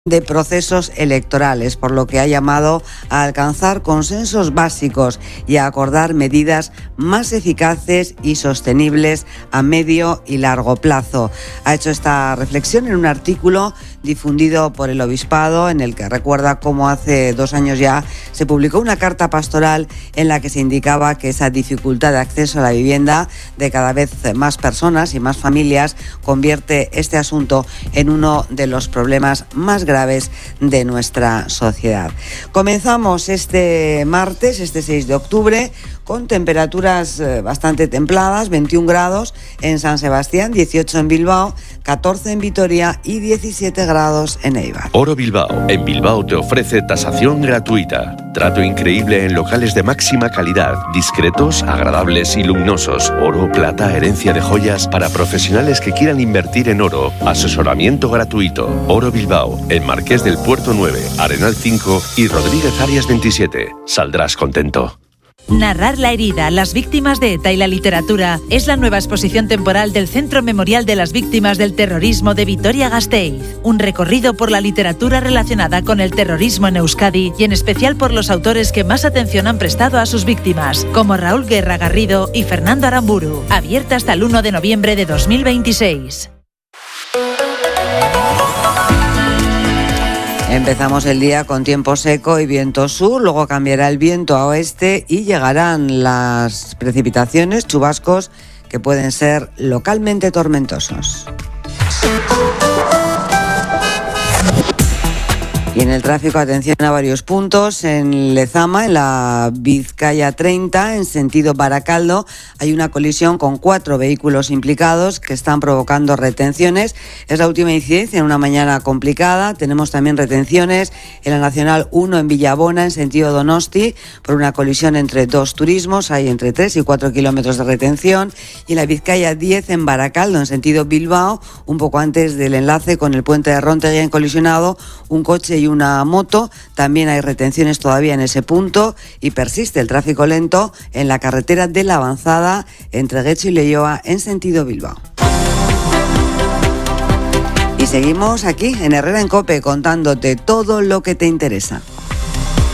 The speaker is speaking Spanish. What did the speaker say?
de procesos electorales, por lo que ha llamado a alcanzar consensos básicos y a acordar medidas más eficaces y sostenibles a medio y largo plazo. Ha hecho esta reflexión en un artículo difundido por el Obispado, en el que recuerda cómo hace 2 años ya se publicó una carta pastoral en la que se indicaba que esa dificultad de acceso a la vivienda de cada vez más personas y más familias convierte este asunto en uno de los problemas más graves de nuestra sociedad. Comenzamos este martes, este 6 de octubre, con temperaturas bastante templadas, 21 grados en San Sebastián, 18 en Bilbao, 14 en Vitoria y 17 grados en Eibar. Oro Bilbao. En Bilbao te ofrece tasación gratuita. Trato increíble en locales de máxima calidad, discretos, agradables y luminosos. Oro, plata, herencia de joyas para profesionales que quieran invertir en oro. Asesoramiento gratuito. Oro Bilbao. En Marqués del Puerto 9, Arenal 5 y Rodríguez Arias 27. Saldrás contento. Narrar la herida, las víctimas de ETA y la literatura es la nueva exposición temporal del Centro Memorial de las Víctimas del Terrorismo de Vitoria-Gasteiz. Un recorrido por la literatura relacionada con el terrorismo en Euskadi y en especial por los autores que más atención han prestado a sus víctimas, como Raúl Guerra Garrido y Fernando Aramburu. Abierta hasta el 1 de noviembre de 2026. Empezamos el día con tiempo seco y viento sur, luego cambiará el viento a oeste y llegarán las precipitaciones, chubascos que pueden ser localmente tormentosos. Y en el tráfico, atención a varios puntos. En Lezama, en la Vizcaya 30, en sentido Baracaldo, hay una colisión con 4 vehículos implicados que están provocando retenciones. Es la última incidencia en una mañana complicada. Tenemos también retenciones en la Nacional 1 en Villabona, en sentido Donosti, por una colisión entre 2 turismos. Hay entre 3 y 4 kilómetros de retención. Y en la Vizcaya 10 en Baracaldo, en sentido Bilbao, un poco antes del enlace con el puente de Rontegui, han colisionado un coche y una moto. También hay retenciones todavía en ese punto y persiste el tráfico lento en la carretera de la Avanzada entre Getxo y Leioa en sentido Bilbao. Y seguimos aquí en Herrera en COPE contándote todo lo que te interesa.